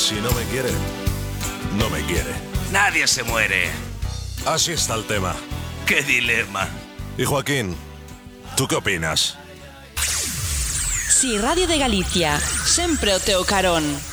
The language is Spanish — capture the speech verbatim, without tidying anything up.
Si no me quiere, no me quiere. Nadie se muere. Así está el tema. ¡Qué dilema! Y Joaquín, ¿tú qué opinas? Si Radio de Galicia, sempre o teu carón.